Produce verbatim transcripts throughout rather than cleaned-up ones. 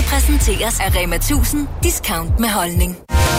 Programmet præsenteres af Rema tusind Discount med holdning.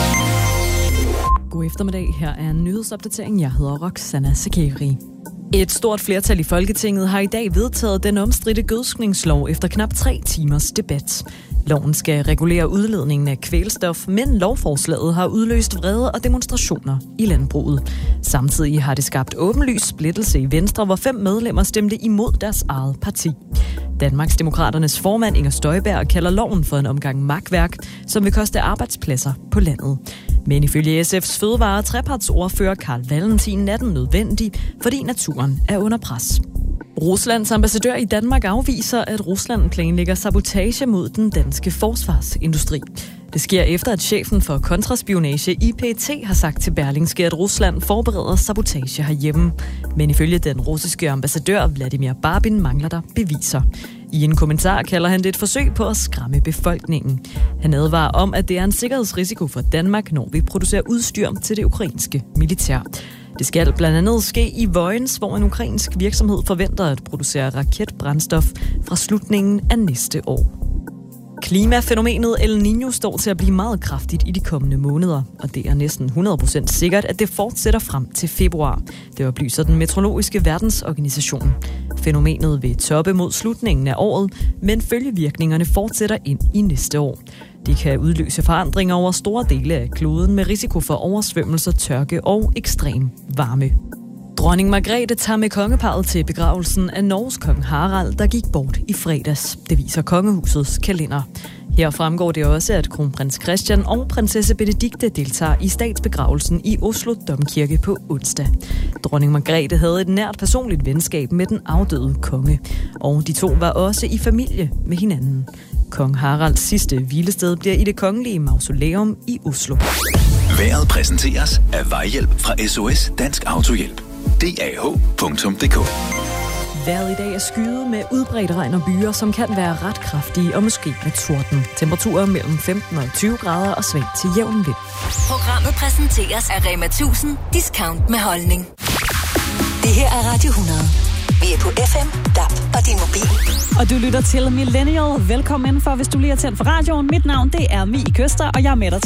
God eftermiddag. Her er en nyhedsopdatering. Jeg hedder Roxana Sakeri. Et stort flertal i Folketinget har i dag vedtaget den omstridte gødskningslov efter knap tre timers debat. Loven skal regulere udledningen af kvælstof, men lovforslaget har udløst vrede og demonstrationer i landbruget. Samtidig har det skabt åbenlys splittelse i Venstre, hvor fem medlemmer stemte imod deres eget parti. Danmarksdemokraternes formand Inger Støjberg kalder loven for en omgang makværk, som vil koste arbejdspladser på landet. Men ifølge S F's fødevare- og trepartsordfører Carl Valentin er den nødvendig, fordi naturen er under pres. Ruslands ambassadør i Danmark afviser, at Rusland planlægger sabotage mod den danske forsvarsindustri. Det sker efter, at chefen for kontraspionage I P T har sagt til Berlingske, at Rusland forbereder sabotage herhjemme. Men ifølge den russiske ambassadør Vladimir Barbin mangler der beviser. I en kommentar kalder han det et forsøg på at skræmme befolkningen. Han advarer om, at det er en sikkerhedsrisiko for Danmark, når vi producerer udstyr til det ukrainske militær. Det skal blandt andet ske i Vojens, hvor en ukrainsk virksomhed forventer at producere raketbrændstof fra slutningen af næste år. Klimafænomenet El Niño står til at blive meget kraftigt i de kommende måneder, og det er næsten hundrede procent sikkert, at det fortsætter frem til februar. Det oplyser den meteorologiske verdensorganisation. Fænomenet vil toppe mod slutningen af året, men følgevirkningerne fortsætter ind i næste år. Det kan udløse forandringer over store dele af kloden med risiko for oversvømmelser, tørke og ekstrem varme. Dronning Margrethe tager med kongeparret til begravelsen af Norges kong Harald, der gik bort i fredags. Det viser kongehusets kalender. Her fremgår det også, at kronprins Christian og prinsesse Benedikte deltager i statsbegravelsen i Oslo Domkirke på onsdag. Dronning Margrethe havde et nært personligt venskab med den afdøde konge, og de to var også i familie med hinanden. Kong Haralds sidste hvilested bliver i det kongelige mausoleum i Oslo. Vejret præsenteres af Vejhjælp fra S O S Dansk Autohjælp. D A H punktum d k. Vejret i dag er skyet med udbredt regn og byer, som kan være ret kraftige og måske med torden. Temperaturer mellem femten og tyve grader og svag til jævn vind. Programmet præsenteres af Rema tusind Discount med holdning. Det her er Radio hundrede. Vi er på F M, D A B og din mobil. Og du lytter til Millennial. Velkommen for, hvis du lige har tændt for radioen. Mit navn, det er Mie Køster, og jeg er med dig